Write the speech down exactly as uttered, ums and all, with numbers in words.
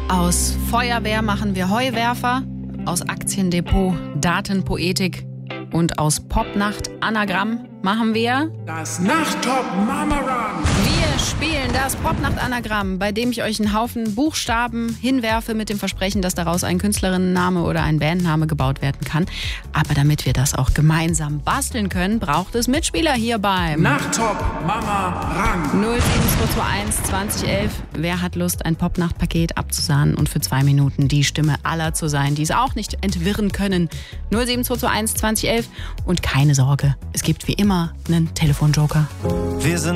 Aus Feuerwehr machen wir Heuwerfer, aus Aktiendepot Datenpoetik und aus Popnacht Anagramm machen wir das Nachttop-Mama-Run. Wir spielen das Popnacht-Anagramm, bei dem ich euch einen Haufen Buchstaben hinwerfe mit dem Versprechen, dass daraus ein Künstlerinnenname oder ein Bandname gebaut werden kann. Aber damit wir das auch gemeinsam basteln können, braucht es Mitspieler hier beim Nachttop-Mama-Run. null sieben zwei zwei eins zwanzig elf. Wer hat Lust, ein Popnacht-Paket abzusahnen und für zwei Minuten die Stimme aller zu sein, die es auch nicht entwirren können? null sieben zwei zwei eins zwanzig elf. Und keine Sorge, es gibt wie immer einen Telefonjoker. Wir sind